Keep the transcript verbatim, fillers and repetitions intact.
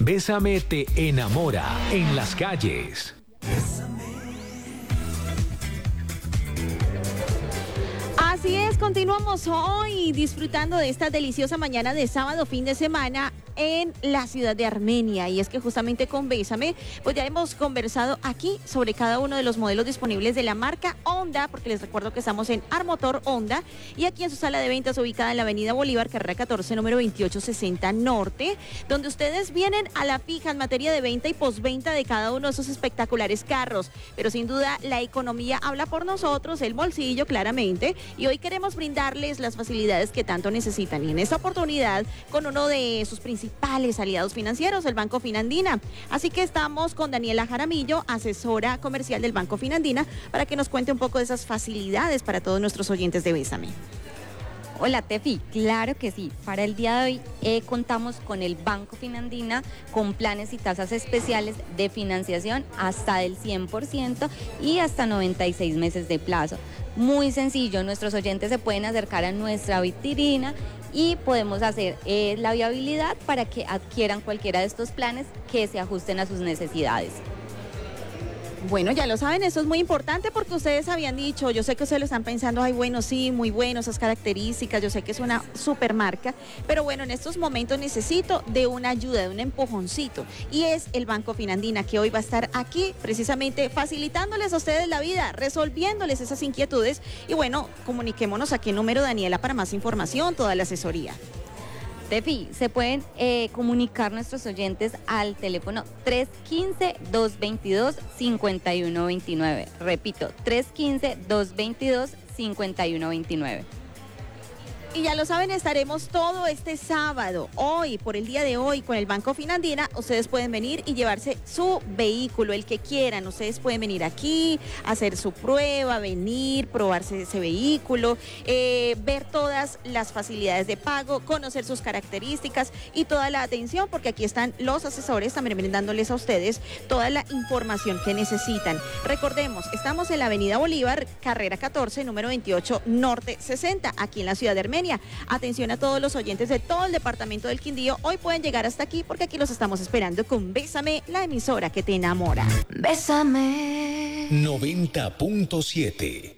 Bésame te enamora en las calles. Así es, continuamos hoy disfrutando de esta deliciosa mañana de sábado, fin de semana, en la ciudad de Armenia. Y es que justamente con Bésame, pues ya hemos conversado aquí sobre cada uno de los modelos disponibles de la marca Honda, porque les recuerdo que estamos en Armotor Honda y aquí en su sala de ventas ubicada en la avenida Bolívar, carrera catorce, número veintiocho sesenta Norte, donde ustedes vienen a la fija en materia de venta y postventa de cada uno de esos espectaculares carros. Pero sin duda la economía habla por nosotros, el bolsillo claramente, y hoy queremos brindarles las facilidades que tanto necesitan. Y en esta oportunidad con uno de sus principales principales aliados financieros, el Banco Finandina. Así que estamos con Daniela Jaramillo, asesora comercial del Banco Finandina, para que nos cuente un poco de esas facilidades para todos nuestros oyentes de Bésame. Hola Tefi, claro que sí. Para el día de hoy eh, contamos con el Banco Finandina con planes y tasas especiales de financiación hasta del cien por ciento y hasta noventa y seis meses de plazo. Muy sencillo, nuestros oyentes se pueden acercar a nuestra vitrina y podemos hacer eh, la viabilidad para que adquieran cualquiera de estos planes que se ajusten a sus necesidades. Bueno, ya lo saben, eso es muy importante porque ustedes habían dicho, yo sé que ustedes lo están pensando, ay, bueno, sí, muy bueno, esas características, yo sé que es una super marca, pero bueno, en estos momentos necesito de una ayuda, de un empujoncito, y es el Banco Finandina, que hoy va a estar aquí precisamente facilitándoles a ustedes la vida, resolviéndoles esas inquietudes, y bueno, comuniquémonos aquí en número Daniela para más información, toda la asesoría. Tefi, se pueden eh, comunicar nuestros oyentes al teléfono tres uno cinco, dos dos dos, cinco uno dos nueve. Repito, tres uno cinco, dos dos dos, cinco uno dos nueve. Y ya lo saben, estaremos todo este sábado, hoy, por el día de hoy, con el Banco Finandina. Ustedes pueden venir y llevarse su vehículo, el que quieran. Ustedes pueden venir aquí, hacer su prueba, venir, probarse ese vehículo, eh, ver todas las facilidades de pago, conocer sus características y toda la atención, porque aquí están los asesores también brindándoles a ustedes toda la información que necesitan. Recordemos, estamos en la avenida Bolívar, carrera catorce, número veintiocho, Norte sesenta, aquí en la ciudad de Armenia. Atención a todos los oyentes de todo el departamento del Quindío. Hoy pueden llegar hasta aquí porque aquí los estamos esperando con Bésame, la emisora que te enamora. Bésame. noventa punto siete